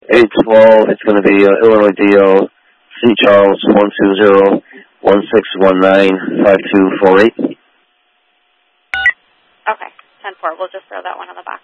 812. It's going to be Illinois DO, St. Charles, 120-1619-5248. Okay, 10-4. We'll just throw that one on the box.